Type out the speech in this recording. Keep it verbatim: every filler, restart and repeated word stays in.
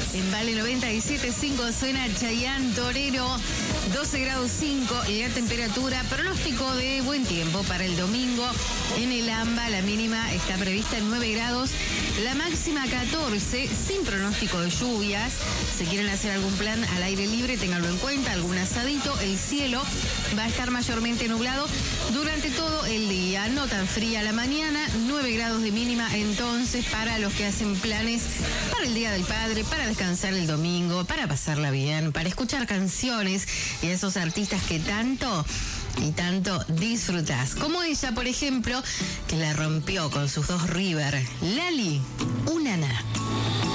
En Vale noventa y siete punto cinco suena Chayanne Torero, doce grados cinco la temperatura, pronóstico de buen tiempo para el domingo. En el AMBA la mínima está prevista en nueve grados, la máxima catorce, sin pronóstico de lluvias. Si quieren hacer algún plan al aire libre, ténganlo en cuenta, algún asadito. El cielo va a estar mayormente nublado durante todo el día, no tan fría la mañana, nueve grados de mínima entonces para los que hacen planes para el Día del Padre, para descansar el domingo, para pasarla bien, para escuchar canciones y esos artistas que tanto y tanto disfrutás. Como ella, por ejemplo, que la rompió con sus dos River. Lali, una na.